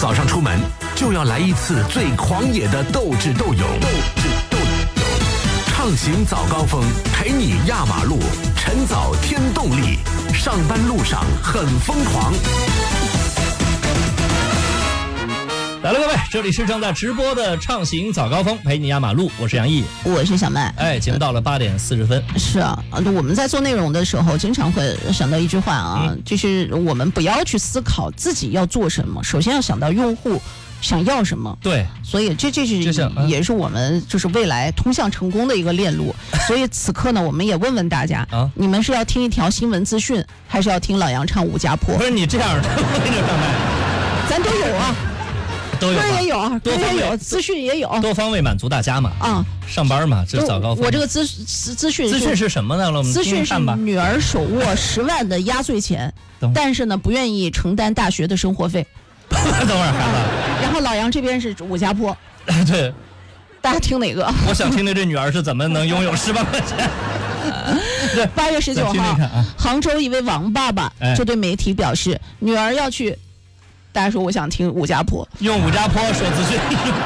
早上出门就要来一次最狂野的斗智斗勇。畅行早高峰，陪你压马路，晨早添动力，上班路上很疯狂。 来了各位，这里是正在直播的畅行早高峰，陪你压马路，我是杨毅， 我是小麦。 节目到了8点40分。 是啊，我们在做内容的时候经常会想到一句话啊，就是我们不要去思考自己要做什么，首先要想到用户想要什么。 对， 所以这也是我们就是未来通向成功的一个链路。所以此刻呢，我们也问问大家，你们是要听一条新闻资讯，还是要听老杨唱武家坡？ 不是你这样的， 咱都有啊。 都有， 也有啊，多方面有，资讯也有， 多方位满足大家嘛。上班嘛，这早高峰。 我这个资讯是什么呢？我们资讯是女儿手握10万的压岁钱，但是呢不愿意承担大学的生活费。 等会儿孩子。 然后老杨这边是武家坡。 对。 大家听哪个？ 我想听听这女儿是怎么能拥有10万块钱。 8月19号，杭州一位王爸爸就对媒体表示，女儿要去。大家说我想听武家坡， 用武家坡说资讯。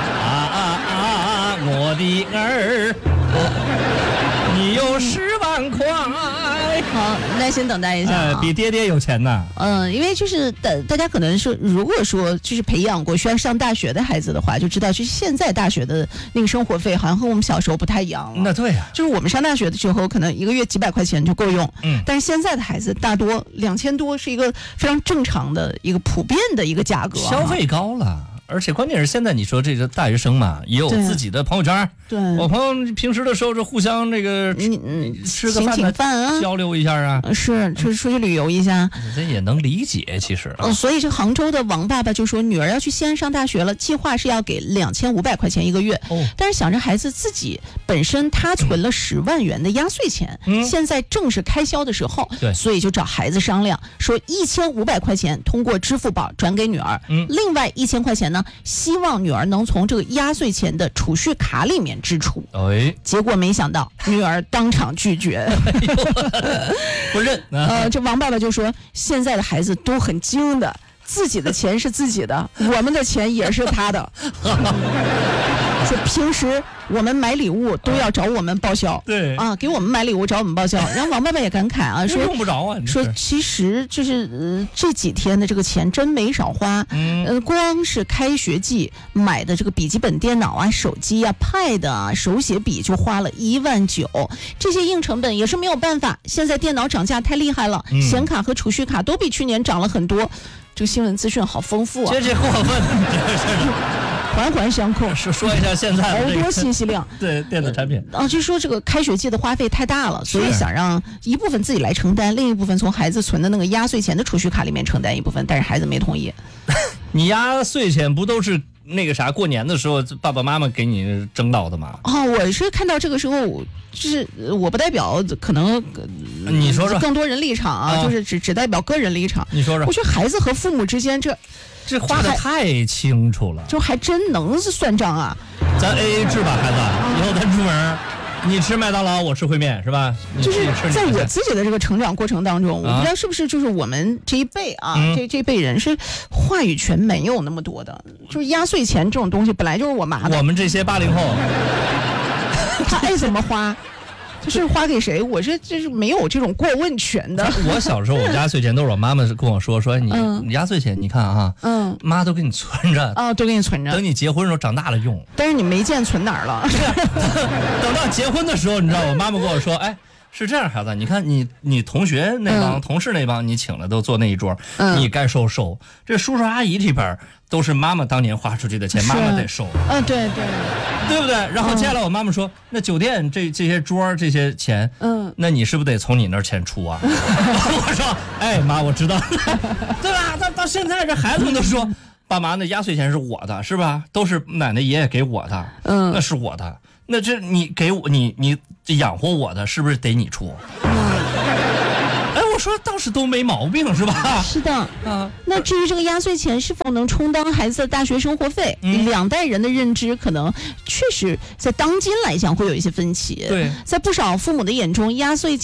我的儿，你有10万块。 好，耐心等待一下。 比爹爹有钱呐。 因为就是大家可能是，如果说就是培养过需要上大学的孩子的话，就知道就是现在大学的那个生活费好像和我们小时候不太一样了。 那对呀， 就是我们上大学的时候，可能1个月几百块钱就够用。但是现在的孩子大多2000多是一个非常正常的一个普遍的一个价格。 消费高了。而且关键是现在你说这个大学生嘛，也有自己的朋友圈。 对， 我朋友平时的时候就互相这个吃个饭啊，交流一下啊， 是出去旅游一下， 这也能理解其实。 所以这杭州的王爸爸就说，女儿要去西安上大学了，计划是要给2500块钱1个月。但是想着孩子自己本身他存了10万元的压岁钱，现在正是开销的时候，所以就找孩子商量，说1500块钱通过支付宝转给女儿，另外1000块钱呢，希望女儿能从这个压岁钱的储蓄卡里面支出。结果没想到女儿当场拒绝。 不认。 这王爸爸就说，现在的孩子都很精的，自己的钱是自己的，我们的钱也是他的。说平时我们买礼物都要找我们报销， 对啊， 给我们买礼物找我们报销。然后王爸爸也感慨啊，说用不着啊， 说其实就是这几天的这个钱真没少花。光是开学季买的这个笔记本电脑啊、手机啊、pad 啊、手写笔就花了19000，这些硬成本也是没有办法。现在电脑涨价太厉害了，显卡和储蓄卡都比去年涨了很多。这个新闻资讯好丰富啊， 这过分。 环环相扣。 说一下现在好多信息量。 对电子产品就说这个开学季的花费太大了，所以想让一部分自己来承担，另一部分从孩子存的那个压岁钱的储蓄卡里面承担一部分，但是孩子没同意。 你压岁钱不都是那个啥过年的时候爸爸妈妈给你征到的吗？ 我是看到这个时候，就是我不代表可能你说说更多人立场啊，就是只代表个人立场。 你说说， 我觉得孩子和父母之间这画的太清楚了， 就还真能是算账啊。 咱 AA 制吧，孩子，以后咱出门你吃麦当劳，我吃烩面，是吧？ 就是在我自己的这个成长过程当中，我不知道是不是就是我们这一辈啊，这辈人是话语权没有那么多的，就是压岁钱这种东西本来就是我妈的。 我们这些80后， 他爱怎么花。就是花给谁，我就是没有这种过问权的。 我小时候，我压岁钱都是我妈妈跟我说你压岁钱，你看啊，妈都给你存着， 都给你存着， 等你结婚的时候长大了用。 但是你没见存哪儿了？ 是，等到结婚的时候，你知道我妈妈跟我说，是这样，孩子，你看你同学那帮、同事那帮，你请了都坐那一桌，你该收。这叔叔阿姨这边都是妈妈当年花出去的钱，妈妈得收。对不对？然后接下来我妈妈说，那酒店这些桌这些钱，那你是不是得从你那儿钱出啊？我说，妈，我知道，对吧？到现在这孩子们都说，爸妈那压岁钱是我的，是吧？都是奶奶爷爷给我的，那是我的。那这你给我你养活我的，是不是得你出？我说倒是都没毛病，是吧？ 是的。那至于这个压岁钱是否能充当孩子的大学生活费，两代人的认知可能确实在当今来讲会有一些分歧。 对， 在不少父母的眼中，压岁钱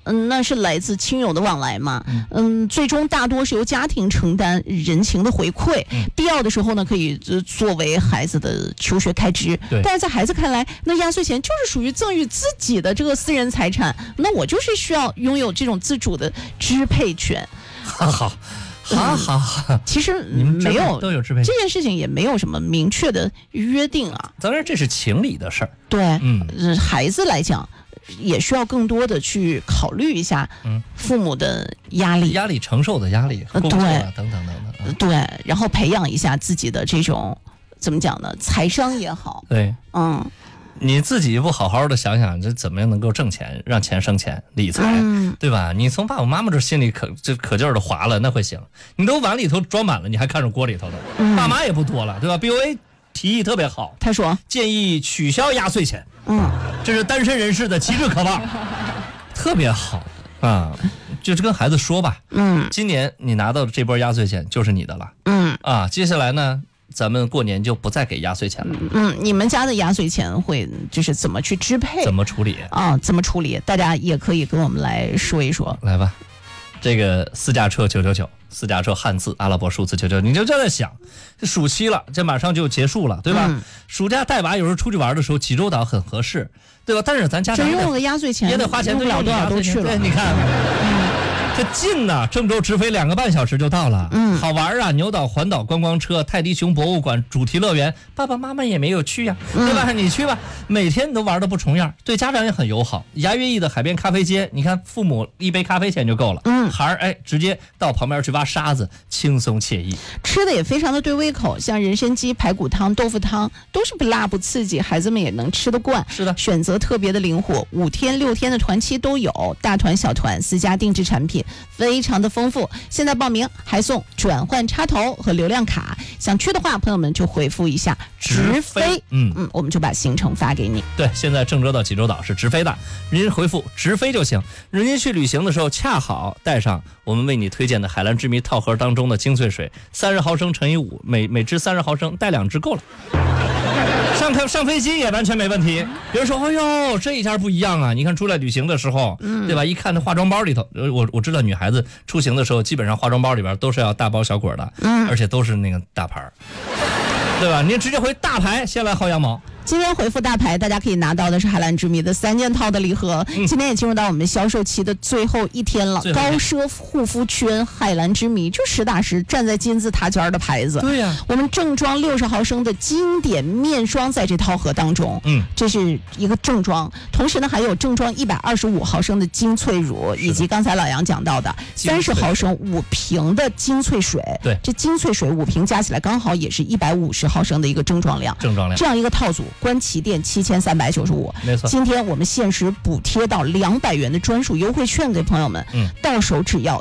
那是来自亲友的往来嘛，最终大多是由家庭承担人情的回馈，必要的时候呢，可以作为孩子的求学开支。但是在孩子看来，那压岁钱就是属于赠予自己的这个私人财产，那我就是需要拥有这种自主的支配权。 好， 其实没有都有支配这件事情，也没有什么明确的约定啊。 当然，这是情理的事儿。 对，孩子来讲，也需要更多的去考虑一下父母的压力承受的压力，工作啊等等。 对，然后培养一下自己的这种怎么讲呢？财商也好。 对，你自己不好好的想想，这怎么样能够挣钱，让钱生钱，理财，对吧？你从爸爸妈妈这心里可劲儿的划了，那会行。你都碗里头装满了，你还看着锅里头的，爸妈也不多了，对吧 ？BOA 提议特别好， 他说建议取消压岁钱，这是单身人士的极致渴望，特别好啊！就是跟孩子说吧，今年你拿到的这波压岁钱就是你的了，接下来呢？咱们过年就不再给压岁钱了。 你们家的压岁钱会就是怎么去支配？ 怎么处理啊？怎么处理？大家也可以跟我们来说一说。 来吧，这个私家车999，私家车汉字阿拉伯数字999，你就在想，这暑期了，这马上就结束了，对吧？暑假带娃有时候出去玩的时候，济州岛很合适，对吧？但是咱家长真用了压岁钱也得花钱， 用不了多少都去了。 对，你看。这近呐，郑州直飞2个半小时就到了。好玩啊！牛岛环岛观光车、泰迪熊博物馆、主题乐园，爸爸妈妈也没有去呀，对吧？你去吧，每天你都玩的不重样，对家长也很友好。牙约意的海边咖啡街，你看父母一杯咖啡钱就够了。孩儿直接到旁边去挖沙子，轻松惬意。 吃的也非常的对胃口，像人参鸡、排骨汤、豆腐汤都是不辣不刺激，孩子们也能吃得惯。 是的， 选择特别的灵活，5天6天的团期都有，大团小团私家定制产品。非常的丰富，现在报名还送转换插头和流量卡，想去的话，朋友们就回复一下直飞，我们就把行程发给你。 对，现在郑州到济州岛是直飞的，您回复直飞就行。您去旅行的时候，恰好带上我们为你推荐的海蓝之谜套盒当中的精粹水，30毫升乘以5，每支30毫升，带2支够了。上飞机也完全没问题。别人说，哎呦，这一家不一样啊！你看出来旅行的时候，对吧？一看那化妆包里头，我知道女孩子出行的时候，基本上化妆包里边都是要大包小裹的，而且都是那个大牌，对吧？您直接回大牌，先来薅羊毛。 今天回复大牌，大家可以拿到的是海蓝之谜的3件套的礼盒。今天也进入到我们销售期的最后一天了。高奢护肤圈海蓝之谜，就实打实站在金字塔尖的牌子。 对呀， 我们正装60毫升的经典面霜在这套盒当中，这是一个正装，同时呢还有正装125毫升的精粹乳，以及刚才老杨讲到的30毫升5瓶的精粹水。 对， 这精粹水5瓶加起来刚好也是150毫升的一个正装量。这样一个套组。观旗店7395， 没错。 今天我们限时补贴到200元的专属优惠券给朋友们，到手只要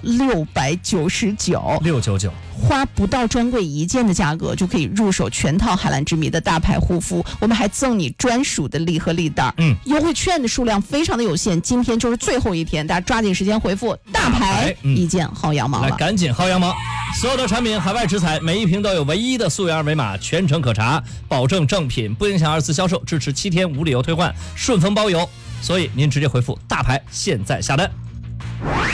699，花不到专柜1件的价格就可以入手全套海蓝之谜的大牌护肤，我们还赠你专属的礼盒礼袋。优惠券的数量非常的有限，今天就是最后一天，大家抓紧时间回复大牌1件薅羊毛了， 来赶紧薅羊毛。所有的产品海外直采，每一瓶都有唯一的溯源二维码，全程可查，保证正品，不影响2次销售，支持7天无理由退换，顺丰包邮。所以您直接回复大牌，现在下单。